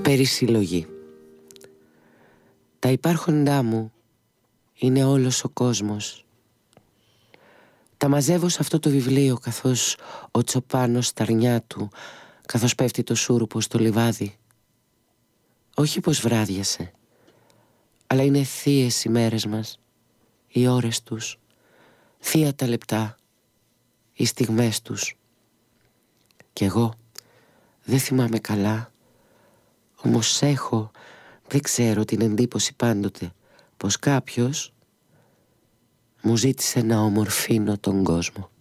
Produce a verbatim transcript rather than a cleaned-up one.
Περισυλλογή. Τα υπάρχοντά μου είναι όλος ο κόσμος. Τα μαζεύω σε αυτό το βιβλίο καθώς ο Τσοπάνος στα αρνιά του, καθώς πέφτει το σούρουπο στο λιβάδι. Όχι πως βράδιασε, αλλά είναι θείες οι μέρες μας, οι ώρες τους, θεία τα λεπτά, οι στιγμές τους. Κι εγώ δεν θυμάμαι καλά, όμως έχω, δεν ξέρω, την εντύπωση πάντοτε πως κάποιος μου ζήτησε να ομορφύνω τον κόσμο.